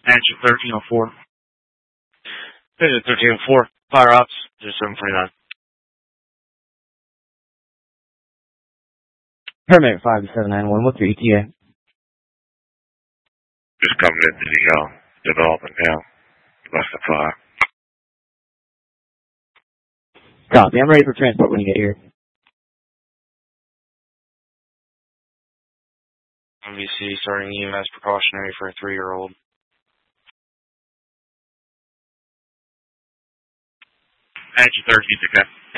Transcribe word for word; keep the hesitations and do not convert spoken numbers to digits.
Engine thirteen oh four. Engine thirteen oh four. Fire ops. zero seven forty-nine. Paramedic five seven nine one. What's your E T A? Just coming into the uh, development now. Less than five. Copy. I'm ready for transport when you get here. M V C starting E M S precautionary for a three-year-old. Engine thirteen, okay.